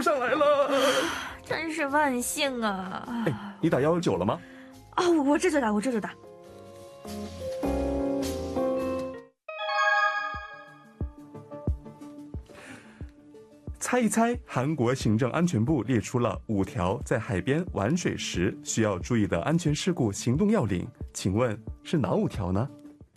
上来了。 真是万幸啊！ 哎，你打119了吗？ 哦，我这就打，我这就打。 猜一猜，韩国行政安全部列出了5条在海边玩水时需要注意的安全事故行动要领，请问是哪5条呢？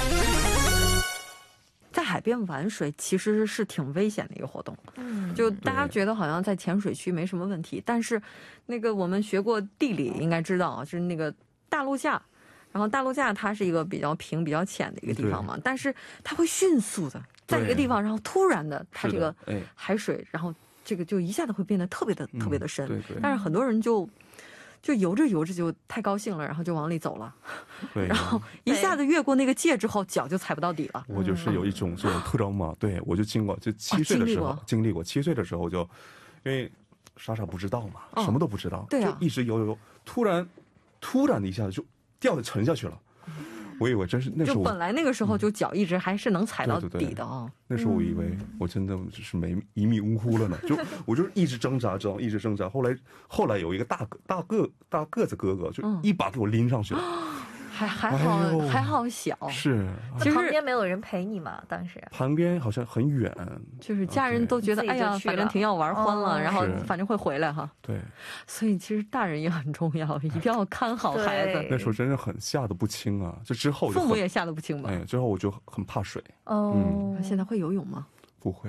在海边玩水其实是挺危险的一个活动，就大家觉得好像在浅水区没什么问题，但是那个我们学过地理应该知道啊，就是那个大陆架，然后大陆架它是一个比较平比较浅的一个地方嘛，但是它会迅速的在一个地方，然后突然的它这个海水，然后这个就一下子会变得特别的深，但是很多人就游着游着就太高兴了，然后就往里走了，然后一下子越过那个界之后，脚就踩不到底了。 我就是有一种这种特征嘛，对，我就经过，就7岁的时候经历过，7岁的时候就，因为傻不知道嘛，什么都不知道，就一直游，突然的一下子就掉的沉下去了。我以为真是那时候， 就本来那个时候就脚一直还是能踩到底的啊。 那时候我以为我真的就是一命呜呼了呢，我就是一直挣扎，一直挣扎。后来有一个大个子哥哥，就一把给我拎上去了。 还好小， 是。 其实旁边没有人陪你嘛，当时旁边好像很远， 就是家人都觉得哎呀，反正挺要玩欢了，然后反正会回来哈。 对， 所以其实大人也很重要，一定要看好孩子。 那时候真是很吓得不轻啊！就之后父母也吓得不轻吧？ 哎，之后我就很怕水。 现在会游泳吗？ 不会。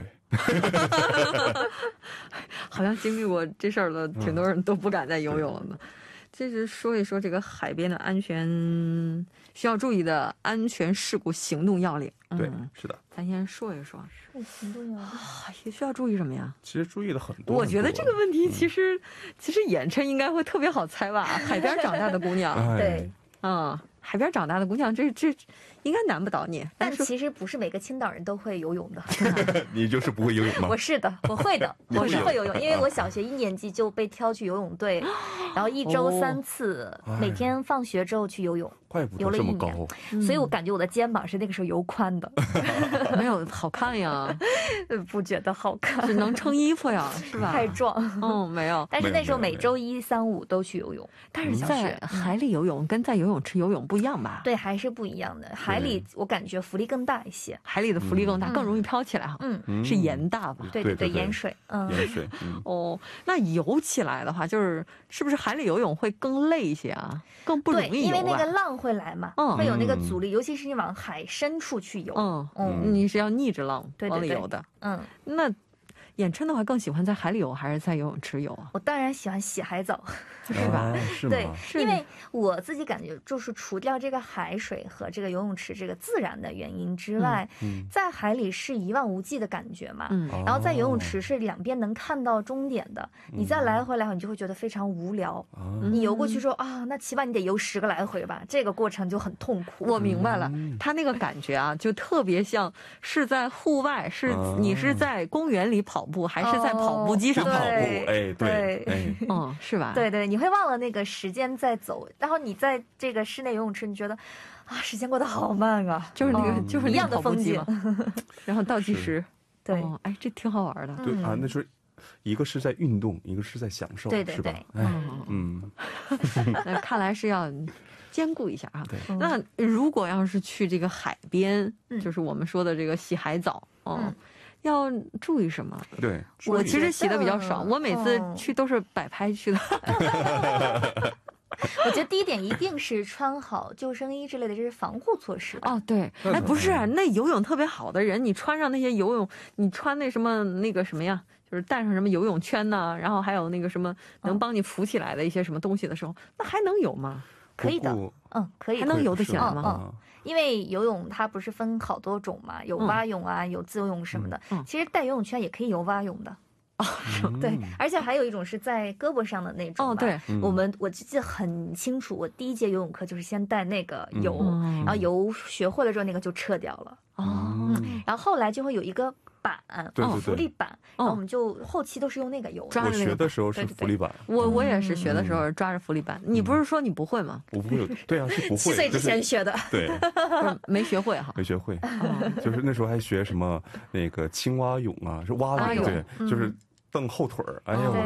好像经历过这事儿了，挺多人都不敢再游泳了呢。这是说一说这个海边的安全需要注意的安全事故行动要领。 对，是的， 咱先说一说行动要领也需要注意什么呀？ 其实注意的很多。 我觉得这个问题其实衍琛应该会特别好猜吧？海边长大的姑娘， 对， 海边长大的姑娘，这应该难不倒你。 但其实不是每个青岛人都会游泳的。 你就是不会游泳吗？ 我是的，我会的，我是会游泳，因为我小学1年级就被挑去游泳队，然后1周3次，每天放学之后去游泳。 怪不得这么高， 所以我感觉我的肩膀是那个时候游宽的。 没有好看呀， 不觉得好看， 只能撑衣服呀，是吧？ 太壮。 没有。 但是那时候每周1、3、5都去游泳。 但是在海里游泳跟在游泳池游泳不一样吧？ 对，还是不一样的。海里我感觉浮力更大一些， 海里的浮力更大，更容易飘起来哈。是盐大吧？ 对，盐水。 盐水。 那游起来的话，是不是海里游泳会更累一些啊？更不容易游吧？ 对，因为那个浪会来嘛，会有那个阻力，尤其是你往海深处去游。 你是要逆着浪往里游的。那衍琛的话更喜欢在海里游还是在游泳池游啊？ 我当然喜欢洗海澡， 是吧？ 对，因为我自己感觉就是除掉这个海水和这个游泳池这个自然的原因之外，在海里是一望无际的感觉嘛，然后在游泳池是两边能看到终点的，你再来回你就会觉得非常无聊。你游过去说那起码你得游10个来回吧，这个过程就很痛苦。 我明白了，他那个感觉啊，就特别像是在户外，你是在公园里跑步还是在跑步机上跑步？ 对， 是吧？ 对，你会忘了那个时间在走，然后你在这个室内游泳池，你觉得时间过得好慢啊， 就是那个就是一样的风景， 然后倒计时， 对， 这挺好玩的。 对啊，那就是一个是在运动，一个是在享受， 对， 是吧？ 那看来是要兼顾一下啊。那如果要是去这个海边，就是我们说的这个洗海澡，要注意什么？ 对， 我其实洗的比较少，我每次去都是摆拍去的。 我觉得第一点一定是穿好救生衣之类的，这是防护措施。 对，不是那游泳特别好的人，你穿上那些游泳，你穿那什么呀，就是带上什么游泳圈呐，然后还有那个什么能帮你浮起来的一些什么东西的时候，那还能游吗？ 可以的，可以， 还能游得起来吗？ 因为游泳它不是分好多种嘛，有蛙泳啊，有自由泳什么的。其实带游泳圈也可以游蛙泳的。对，而且还有一种是在胳膊上的那种。 对， 我记得很清楚，我第一节游泳课就是先带那个游，然后游学会了之后那个就撤掉了。然后后来就会有一个板，浮力板，然后我们就后期都是用那个游。 我学的时候是浮力板， 我也是学的时候抓着浮力板。你不是说你不会吗？ 我不会，对啊，是不会。7 岁之前学的， 对， 没学会哈， 没学会。就是那时候还学什么那个青蛙泳啊，是蛙泳，对，就是蹬后腿儿，哎呀。